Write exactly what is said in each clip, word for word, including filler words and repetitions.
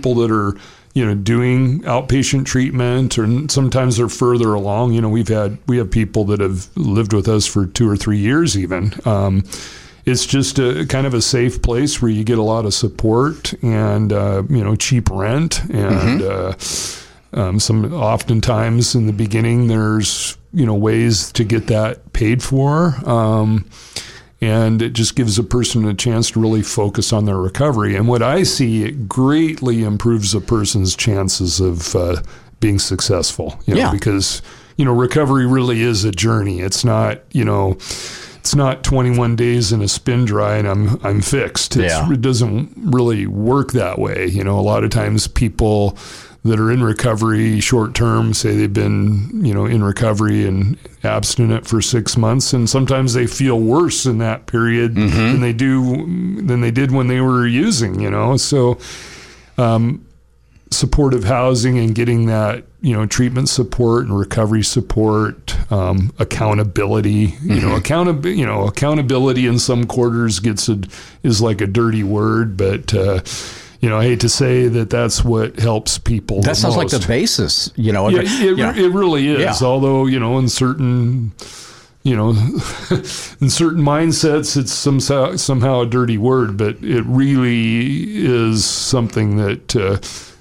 people that are, you know, doing outpatient treatment, or sometimes they're further along. You know, we've had, we have people that have lived with us for two or three years even. Um, it's just a kind of a safe place where you get a lot of support and, uh, you know, cheap rent. And mm-hmm. uh, um, some, oftentimes in the beginning, there's, you know, ways to get that paid for. Um, And it just gives a person a chance to really focus on their recovery. And what I see, it greatly improves a person's chances of uh, being successful. You know, yeah. Because, you know, recovery really is a journey. It's not, you know, it's not twenty-one days in a spin dry and I'm I'm fixed. It's, yeah. It doesn't really work that way. You know, a lot of times people that are in recovery short term, say they've been, you know, in recovery and abstinent for six months, and sometimes they feel worse in that period mm-hmm. than they do than they did when they were using, you know. So um, supportive housing and getting that, you know, treatment support and recovery support, um, accountability, mm-hmm. you know, accountability, you know, accountability in some quarters gets a, is like a dirty word, but uh, you know, I hate to say that that's what helps people. That sounds most. like the basis, you know. Yeah, it, yeah. it really is. Yeah. Although, you know, in certain, you know, in certain mindsets, it's some, somehow a dirty word, but it really is something that, uh,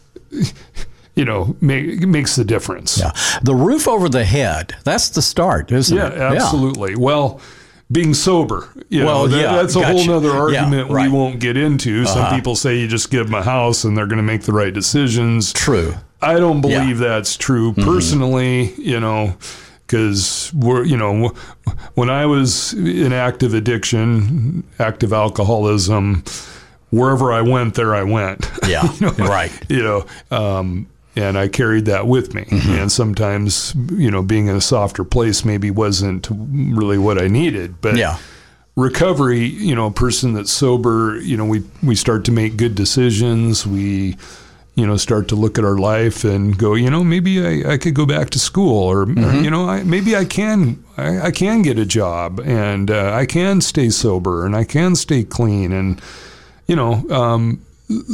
you know, make, makes the difference. Yeah. The roof over the head, that's the start, isn't yeah, it? Absolutely. Yeah, absolutely. Well, being sober, you well, know, that, yeah, that's a gotcha. whole other argument yeah, right. we won't get into. Uh-huh. Some people say you just give them a house and they're going to make the right decisions. True. I don't believe yeah. that's true mm-hmm. personally, you know, because we're, you know, when I was in active addiction, active alcoholism, wherever I went, there I went. Yeah, you know, right. You know, um, and I carried that with me. Mm-hmm. And sometimes, you know, being in a softer place maybe wasn't really what I needed. But yeah. recovery, you know, a person that's sober, you know, we, we start to make good decisions. We, you know, start to look at our life and go, you know, maybe I, I could go back to school, or, mm-hmm. or you know, I, maybe I can, I, I can get a job, and uh, I can stay sober, and I can stay clean. And, you know, um,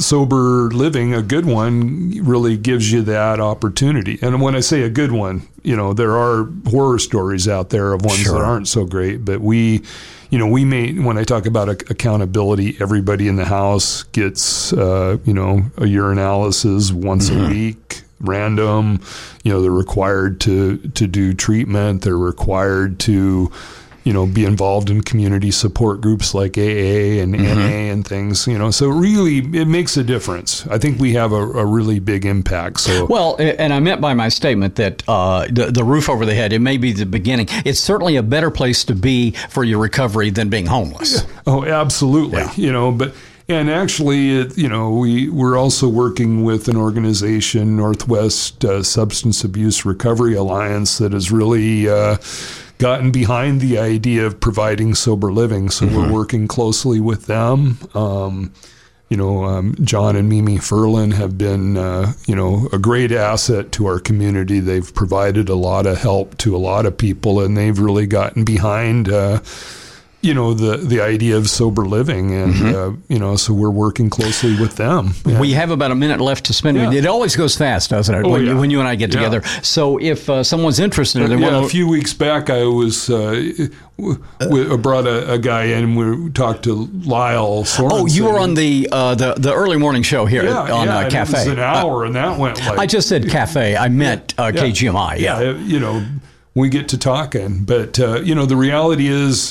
sober living, a good one, really gives you that opportunity. And when I say a good one, you know, there are horror stories out there of ones sure. that aren't so great, but we, you know, we may, when I talk about accountability, everybody in the house gets, uh, you know, a urinalysis once mm-hmm. a week, random. You know, they're required to, to do treatment. They're required to, you know, be involved in community support groups like A A and mm-hmm. N A and things, you know, so really it makes a difference. I think we have a, a really big impact. So well, and I meant by my statement that uh, the, the roof over the head, it may be the beginning. It's certainly a better place to be for your recovery than being homeless. Yeah. Oh, absolutely. Yeah. You know, but and actually, it, you know, we, we're also working with an organization, Northwest uh, Substance Abuse Recovery Alliance, that is really uh, gotten behind the idea of providing sober living. So mm-hmm. we're working closely with them. Um, you know, um, John and Mimi Furlan have been, uh, you know, a great asset to our community. They've provided a lot of help to a lot of people, and they've really gotten behind, uh, you know, the, the idea of sober living. And, mm-hmm. uh, you know, so we're working closely with them. Yeah. We have about a minute left to spend. Yeah. It always goes fast, doesn't it, oh, when, yeah. you, when you and I get yeah. together. So if uh, someone's interested in it. Yeah, well, a few weeks back, I was uh, w- w- brought a, a guy in, and we talked to Lyle Sorensen. Oh, you were on the uh, the, the early morning show here yeah, on yeah, uh, Cafe. It was an hour, uh, and that went like... I just said Cafe. I meant uh, yeah, K G M I. Yeah. yeah, you know, we get to talking. But, uh, you know, the reality is,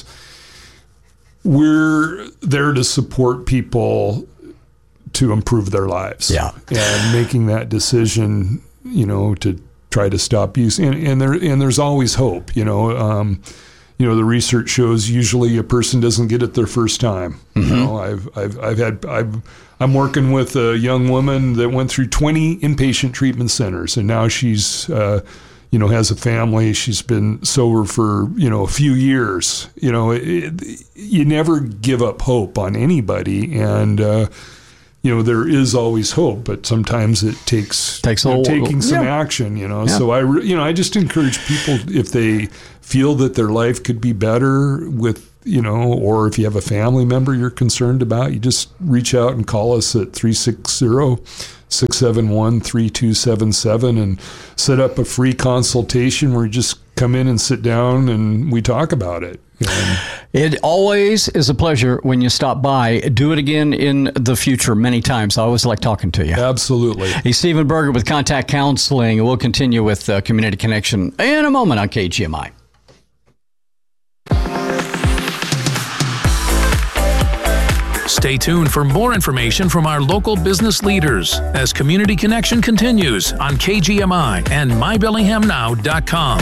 we're there to support people to improve their lives. Yeah. And making that decision, you know, to try to stop use. And, and there and there's always hope, you know. Um, you know, the research shows usually a person doesn't get it their first time. Mm-hmm. You know, I've I've I've had I've I'm working with a young woman that went through twenty inpatient treatment centers, and now she's uh you know, has a family. She's been sober for, you know, a few years. You know, it, it, you never give up hope on anybody. And, uh, you know, there is always hope, but sometimes it takes, takes you know, a, taking some yeah. action, you know. Yeah. So I, re- you know, I just encourage people, if they feel that their life could be better with, you know, or if you have a family member you're concerned about, you just reach out and call us at three six zero, six seven one, three two seven seven, and set up a free consultation where you just come in and sit down and we talk about it. And it always is a pleasure when you stop by. Do it again in the future many times. I always like talking to you. Absolutely. He's Stephen Berger with Contact Counseling. We'll continue with uh, Community Connection in a moment on K G M I. Stay tuned for more information from our local business leaders as Community Connection continues on K G M I and my bellingham now dot com.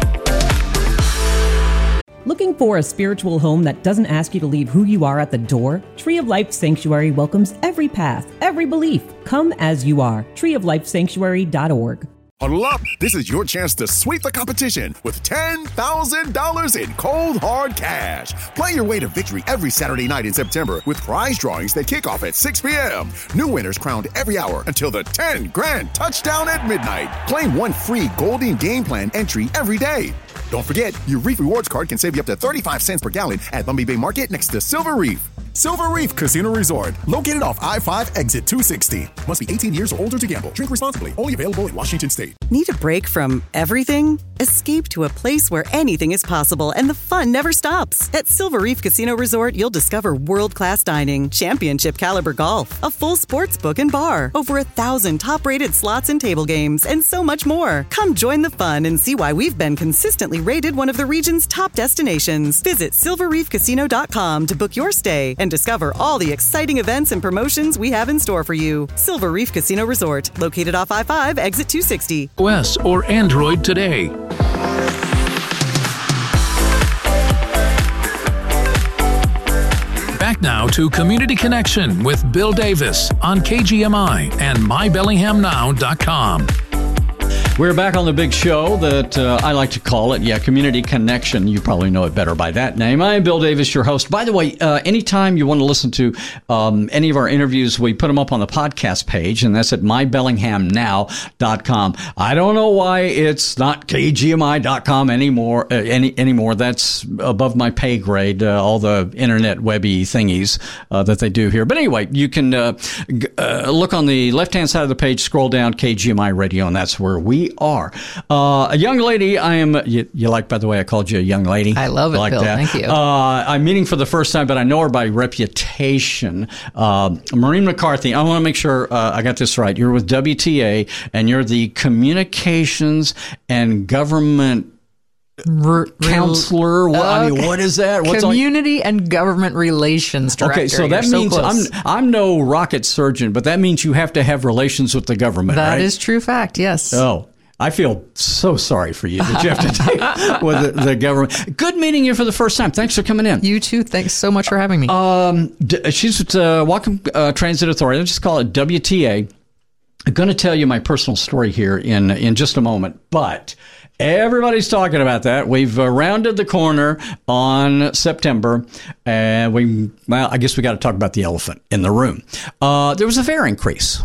Looking for a spiritual home that doesn't ask you to leave who you are at the door? Tree of Life Sanctuary welcomes every path, every belief. Come as you are. tree of life sanctuary dot org. Huddle up! This is your chance to sweep the competition with ten thousand dollars in cold, hard cash. Play your way to victory every Saturday night in September with prize drawings that kick off at six p.m. New winners crowned every hour until the ten grand touchdown at midnight. Claim one free Golden Game Plan entry every day. Don't forget, your Reef Rewards card can save you up to thirty-five cents per gallon at Bumby Bay Market next to Silver Reef. Silver Reef Casino Resort, located off I five exit two sixty. Must be eighteen years or older to gamble. Drink responsibly. Only available in Washington State. Need a break from everything? Escape to a place where anything is possible and the fun never stops. At Silver Reef Casino Resort, you'll discover world-class dining, championship caliber golf, a full sports book and bar, over a thousand top-rated slots and table games, and so much more. Come join the fun and see why we've been consistently rated one of the region's top destinations. Visit silver reef casino dot com to book your stay and discover all the exciting events and promotions we have in store for you. Silver Reef Casino Resort, located off I five, exit two sixty. O S or Android today. Back now to Community Connection with Bill Davis on K G M I and my bellingham now dot com. We're back on the big show that uh, I like to call it, yeah, Community Connection. You probably know it better by that name. I'm Bill Davis, your host. By the way, uh, anytime you want to listen to um, any of our interviews, we put them up on the podcast page, and that's at my bellingham now dot com. I don't know why it's not K G M I dot com anymore. Uh, any anymore. That's above my pay grade. Uh, all the internet webby thingies uh, that they do here. But anyway, you can uh, g- uh, look on the left-hand side of the page, scroll down K G M I Radio, and that's where we are. Uh, a young lady, I am, you, you like, by the way, I called you a young lady. I love it, like Bill. That. Thank you. Uh, I'm meeting for the first time, but I know her by reputation. Uh, Maureen McCarthy, I want to make sure uh, I got this right. You're with W T A, and you're the Communications and Government R- Counselor. What, I mean, okay. what is that? What's Community on- and Government Relations Director. Okay, so that You're means so I'm close. I'm no rocket surgeon, but that means you have to have relations with the government, That right? is true fact, yes. Oh, I feel so sorry for you that you have to deal with the, the government. Good meeting you for the first time. Thanks for coming in. You too. Thanks so much for having me. Um, d- she's with uh, Whatcom uh, Transit Authority. Let's just call it W T A. I'm going to tell you my personal story here in in just a moment, but everybody's talking about that. We've uh, rounded the corner on September, and we, well, I guess we got to talk about the elephant in the room. Uh, there was a fare increase,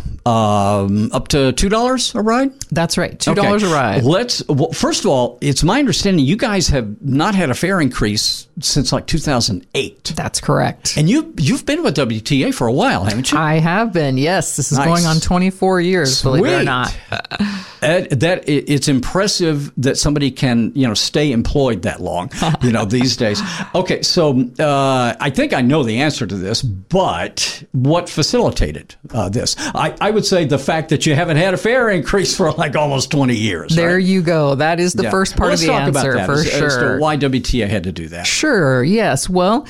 um, up to two dollars a ride. That's right, two dollars Okay. a ride. Let's, well, first of all, it's my understanding you guys have not had a fare increase since like two thousand eight. That's correct. And you, you've been with W T A for a while, haven't you? I have been, yes. This is Nice. going on twenty-four years, believe it or Sweet. not. Ed, that it- it's impressive that somebody can, you know, stay employed that long, you know, these days. Okay, so uh, I think I know the answer to this, but what facilitated uh, this? I, I would say the fact that you haven't had a fare increase for like almost twenty years. There right? you go. That is the Yeah. first part Well, of the let's talk answer, about that, for as, as to sure. why W T A had to do that. Sure, yes. Well,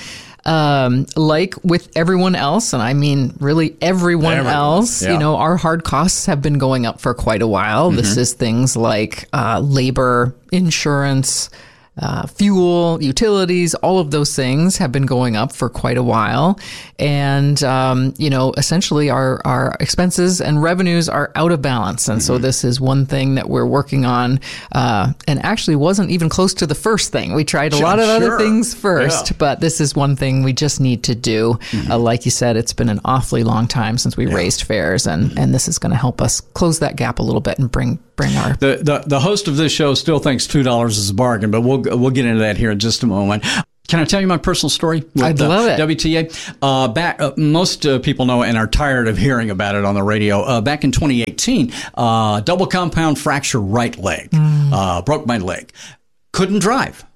um, like with everyone else, and I mean really everyone, Everyone, else, yeah. you know, our hard costs have been going up for quite a while. Mm-hmm. This is things like uh, labor, insurance, uh, fuel, utilities, all of those things have been going up for quite a while. And, um, you know, essentially our, our expenses and revenues are out of balance. And mm-hmm. so this is one thing that we're working on, uh, and actually wasn't even close to the first thing. We tried a lot of Sure. other things first, Yeah. but this is one thing we just need to do. Mm-hmm. Uh, like you said, it's been an awfully long time since we yeah. raised fares, and, mm-hmm. and this is going to help us close that gap a little bit and bring bring our... The, the, the host of this show still thinks two dollars is a bargain, but we'll we'll get into that here in just a moment. Can I tell you my personal story? With, I'd love uh, it. W T A. Uh, back, uh, most uh, people know and are tired of hearing about it on the radio. Uh, back in twenty eighteen, uh, double compound fracture right leg. Mm. Uh, broke my leg. Couldn't drive.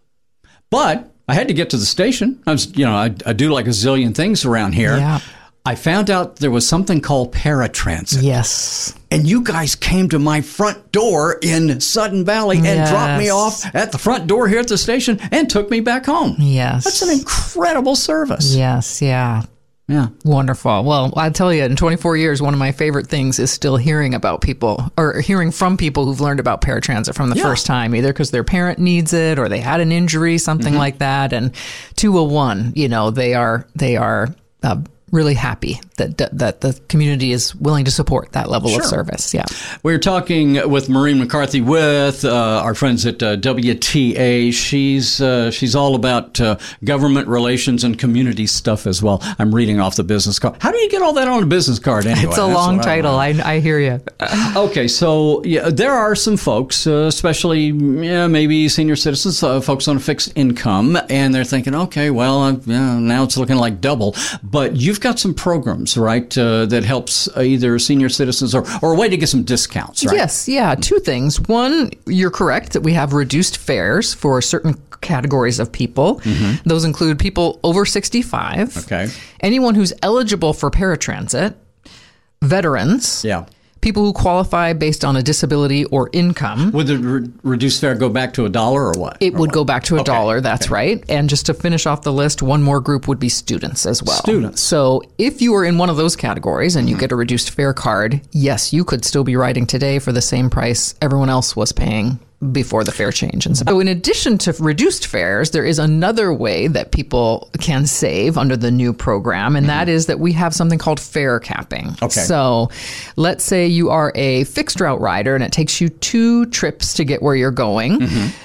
But I had to get to the station. I was, you know, I, I do like a zillion things around here. Yeah. I found out there was something called paratransit. Yes. And you guys came to my front door in Sudden Valley and Yes. dropped me off at the front door here at the station and took me back home. Yes. That's an incredible service. Yes, yeah. Yeah. Wonderful. Well, I tell you, in twenty-four years, one of my favorite things is still hearing about people or hearing from people who've learned about paratransit from the Yeah. first time, either because their parent needs it or they had an injury, something Mm-hmm. like that. And two oh one, you know, they are, they are, uh, really happy that that the community is willing to support that level Sure. of service. Yeah. We're talking with Maureen McCarthy with uh, our friends at uh, W T A. She's uh, she's all about uh, government relations and community stuff as well. I'm reading off the business card. How do you get all that on a business card anyway? It's a That's long what I title. want. I, I hear you. Okay, so yeah, there are some folks, uh, especially yeah, maybe senior citizens, uh, folks on a fixed income, and they're thinking, okay, well, uh, yeah, now it's looking like double. But you've got some programs, right, uh, that helps uh, either senior citizens or, or a way to get some discounts, right? Yes, yeah. Two things. One, you're correct that we have reduced fares for certain categories of people. Mm-hmm. Those include people over sixty-five. Okay. Anyone who's eligible for paratransit, veterans. Yeah. People who qualify based on a disability or income. Would the re- reduced fare go back to a dollar or what? It or would what? go back to a Okay. dollar, that's Okay. right. And just to finish off the list, one more group would be students as well. Students. So if you are in one of those categories and you get a reduced fare card, yes, you could still be riding today for the same price everyone else was paying before the fare change. And so in addition to reduced fares, there is another way that people can save under the new program, and that is that we have something called fare capping. Okay. So let's say you are a fixed route rider and it takes you two trips to get where you're going.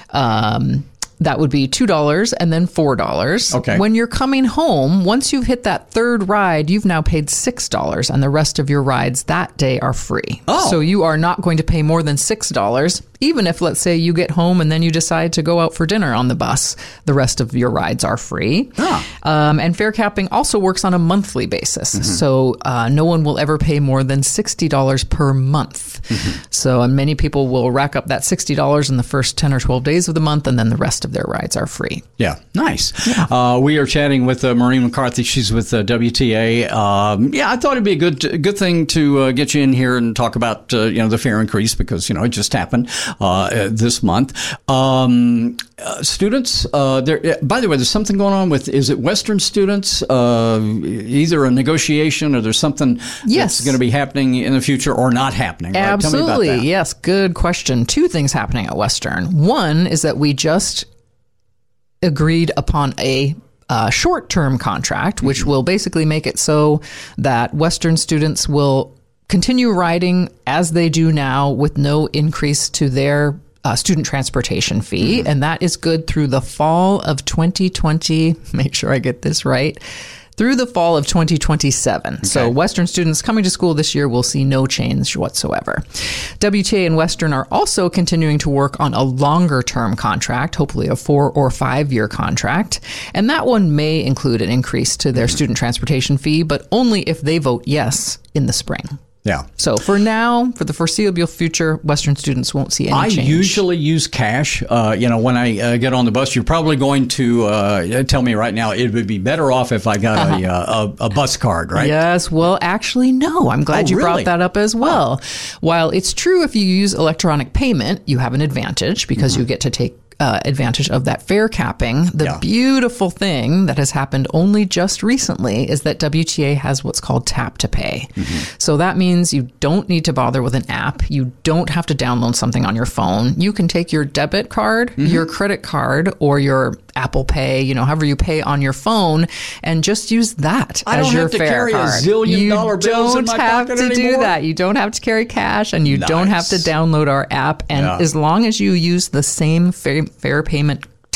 Um, that would be two dollars and then four dollars. Okay. When you're coming home, once you've hit that third ride, you've now paid six dollars, and the rest of your rides that day are free. Oh. So you are not going to pay more than six dollars, even if, let's say, you get home and then you decide to go out for dinner on the bus. The rest of your rides are free. Ah. Um, and fare capping also works on a monthly basis. Mm-hmm. So uh, no one will ever pay more than sixty dollars per month. Mm-hmm. So and many people will rack up that sixty dollars in the first ten or twelve days of the month, and then the rest of their rides are free. Yeah, nice. Uh, we are chatting with uh, Maureen McCarthy. She's with uh, W T A. Um, yeah, I thought it'd be a good good thing to uh, get you in here and talk about uh, you know the fare increase because you know it just happened uh, this month. Um, uh, students, uh, there. By the way, there's something going on with is it Western students? Uh, either a negotiation or there's something Yes. that's going to be happening in the future or not happening. Right? Tell me Absolutely. about that. Yes. Good question. Two things happening at Western. One is that we just agreed upon a uh, short-term contract, which Mm-hmm. will basically make it so that Western students will continue riding as they do now with no increase to their uh, student transportation fee. Mm-hmm. And that is good through the fall of twenty twenty. Make sure I get this right. Through the fall of twenty twenty-seven. So Western students coming to school this year will see no change whatsoever. W T A and Western are also continuing to work on a longer term contract, hopefully a four or five year contract. And that one may include an increase to their student transportation fee, but only if they vote yes in the spring. Yeah. So for now, for the foreseeable future, Western students won't see any I change. usually use cash. Uh, you know, when I uh, get on the bus, you're probably going to uh, tell me right now it would be better off if I got a, uh, a, a bus card, right? Yes. Well, actually, no. I'm glad Oh, you really? brought that up as well. While it's true if you use electronic payment, you have an advantage because Mm-hmm. you get to take uh, advantage of that fare capping. The Yeah. beautiful thing that has happened only just recently is that W T A has what's called tap to pay. Mm-hmm. So that means you don't need to bother with an app. You don't have to download something on your phone. You can take your debit card, Mm-hmm. your credit card, or your Apple Pay, you know, however you pay on your phone, and just use that I as don't your have to fare carry a card. zillion you dollar bills in don't my have pocket to do anymore? that. You don't have to carry cash, and you don't have to Nice. download our app. And Yeah. as long as you use the same fare, fare payment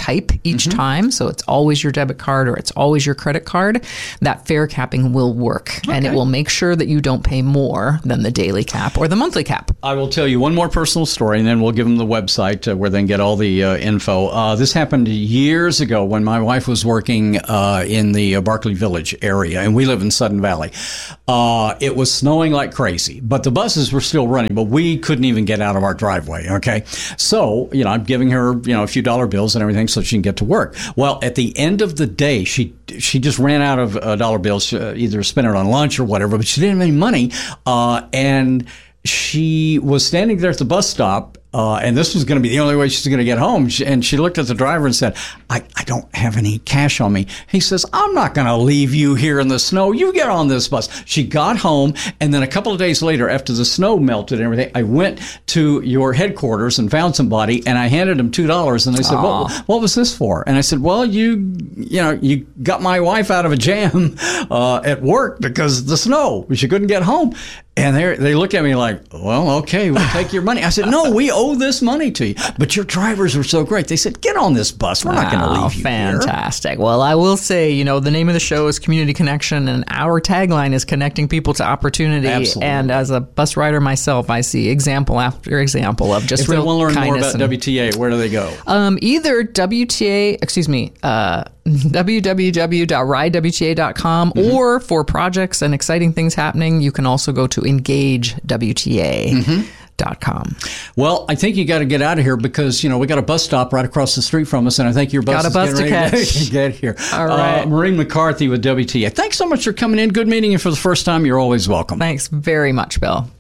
type each mm-hmm. time, so it's always your debit card or it's always your credit card, that fare capping will work. Okay. And it will make sure that you don't pay more than the daily cap or the monthly cap. I will tell you one more personal story, and then we'll give them the website uh, where they can get all the uh, info. Uh, this happened years ago when my wife was working uh, in the uh, Barclay Village area, and we live in Sudden Valley. Uh, it was snowing like crazy, but the buses were still running, but we couldn't even get out of our driveway, okay? So, you know, I'm giving her, you know, a few dollar bills and everything so she can get to work. Well, at the end of the day, she she just ran out of uh, dollar bills. She, uh, either spent it on lunch or whatever, but she didn't have any money. Uh, and she was standing there at the bus stop, uh, and this was going to be the only way she's going to get home. She, and she looked at the driver and said, I, I don't have any cash on me. He says, I'm not going to leave you here in the snow. You get on this bus. She got home, and then a couple of days later, after the snow melted and everything, I went to your headquarters and found somebody, and I handed them two dollars, and they said, what, what was this for? And I said, well, you you know, you got my wife out of a jam uh, at work because of the snow. She couldn't get home. And they they look at me like, well, okay, we'll take your money. I said, no, we owe this money to you. But your drivers were so great. They said, get on this bus. We're not going to leave you fantastic. here. Well, I will say, you know, the name of the show is Community Connection, and our tagline is connecting people to opportunity. Absolutely. And as a bus rider myself, I see example after example of just if real they want to learn more about and, W T A, where do they go? Um, either W T A, excuse me, uh, w w w dot ride w t a dot com, mm-hmm. or for projects and exciting things happening, you can also go to engage w t a dot com. Mm-hmm. Well, I think you got to get out of here because, you know, we got a bus stop right across the street from us, and I think your bus got a is bus getting to ready catch. to get here. All right. Uh, Maureen McCarthy with W T A. Thanks so much for coming in. Good meeting you for the first time. You're always welcome. Thanks very much, Bill.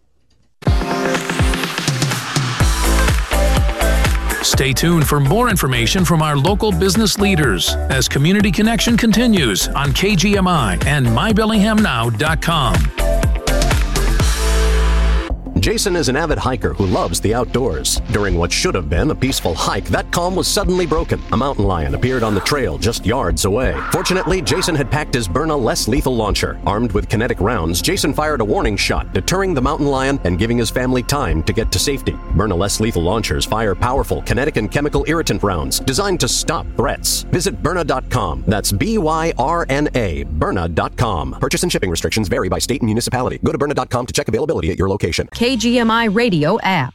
Stay tuned for more information from our local business leaders as Community Connection continues on K G M I and my bellingham now dot com. Jason is an avid hiker who loves the outdoors. During what should have been a peaceful hike, that calm was suddenly broken. A mountain lion appeared on the trail just yards away. Fortunately, Jason had packed his Byrna less lethal launcher. Armed with kinetic rounds, Jason fired a warning shot, deterring the mountain lion and giving his family time to get to safety. Byrna less lethal launchers fire powerful kinetic and chemical irritant rounds designed to stop threats. Visit Byrna dot com. That's B Y R N A, Byrna dot com. Purchase and shipping restrictions vary by state and municipality. Go to Byrna dot com to check availability at your location. K G M I Radio app.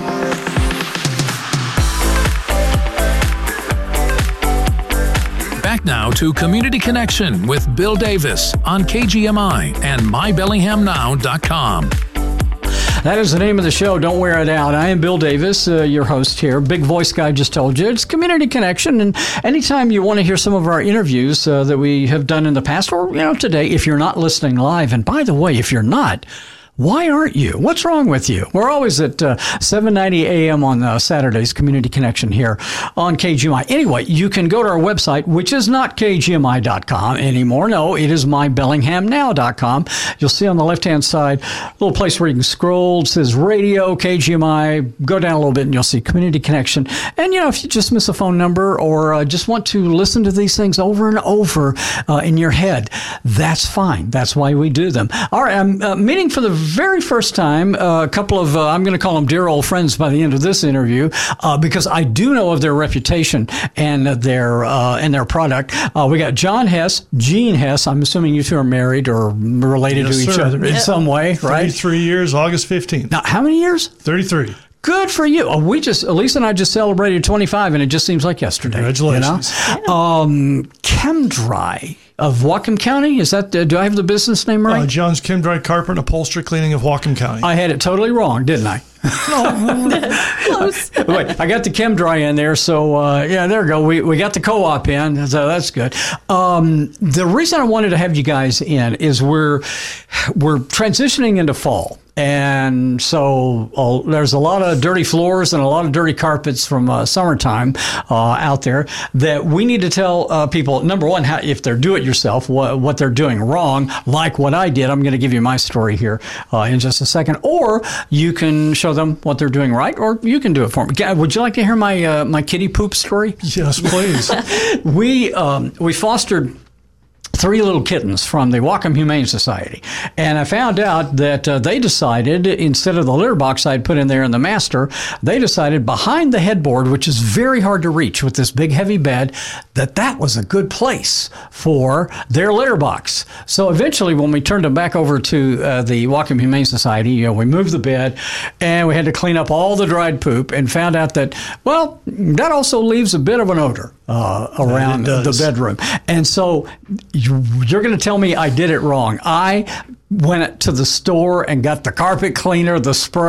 Back now to Community Connection with Bill Davis on K G M I and my bellingham now dot com. That is the name of the show. Don't wear it out. I am Bill Davis, uh, your host here. Big voice guy just told you. It's Community Connection. And anytime you want to hear some of our interviews uh, that we have done in the past, or, you know, today, if you're not listening live, and by the way, if you're not, why aren't you? What's wrong with you? We're always at uh, seven ninety a.m. on uh, Saturdays, Community Connection here on K G M I. Anyway, you can go to our website, which is not K G M I dot com anymore. No, it is my bellingham now dot com. You'll see on the left-hand side a little place where you can scroll. It says radio, K G M I. Go down a little bit and you'll see Community Connection. And, you know, if you just miss a phone number or uh, just want to listen to these things over and over uh, in your head, that's fine. That's why we do them. All right, I'm uh, meeting for the very first time, uh, a couple of, uh, I'm going to call them dear old friends by the end of this interview, uh, because I do know of their reputation and their uh, and their product. Uh, we got John Hess, Gene Hess. I'm assuming you two are married or related yes, to each sir. other in some way, right? thirty-three years, August fifteenth. Now, how many years? thirty-three. Good for you. Oh, we just, Elisa and I just celebrated twenty-five, and it just seems like yesterday. Congratulations. You know? um, ChemDry of Whatcom County. Is that, uh, do I have the business name right? Uh, John's ChemDry Carpet and Upholstery Cleaning of Whatcom County. I had it totally wrong, didn't I? Close. Wait, I got the ChemDry in there, so uh, yeah, there we go. We we got the co-op in, so that's good. Um, the reason I wanted to have you guys in is we're we're transitioning into fall. And so uh, there's a lot of dirty floors and a lot of dirty carpets from uh, summertime uh, out there that we need to tell uh, people, number one, how, if they're do-it-yourself, what, what they're doing wrong, like what I did. I'm going to give you my story here uh, in just a second. Or you can show them what they're doing right, or you can do it for me. Would you like to hear my uh, my kitty poop story? Yes, please. we um, we fostered three little kittens from the Whatcom Humane Society. And I found out that uh, they decided, instead of the litter box I'd put in there in the master, they decided behind the headboard, which is very hard to reach with this big heavy bed, that that was a good place for their litter box. So eventually, when we turned them back over to uh, the Whatcom Humane Society, you know, we moved the bed and we had to clean up all the dried poop and found out that, well, that also leaves a bit of an odor uh, around the bedroom. And so you, you're going to tell me I did it wrong. I went to the store and got the carpet cleaner, the spray,